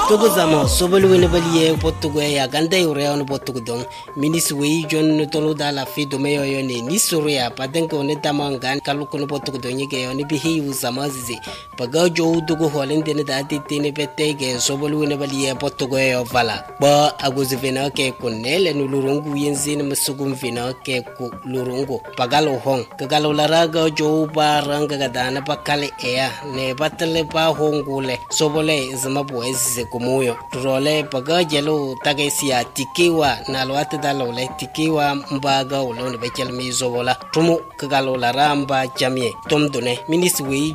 Togo zama sobolu wene baliye potugo ya ganda yure on potugo don minis wi jon tolo da la fi do meyo yone ni soria padenko ne tamangan kaluko no potugo don yege yone bi hi uzama zizi paga jo dugo holende ne da titine petege sobolu wene baliye potugo yo vala ba aguzi vena ke konele no lurungu yenzine masugum vena ke ku lurungu pagalo hong kagalo laraga jo baranga gadana pakale ea ne batale pa hongule sobole zama boezi kumuyo role paga jelo tagesia tikiwa na lwate dalole tikiwa mbaga ulone bechel mizobola tumu kagalo la ramba jamie tomdone minis wi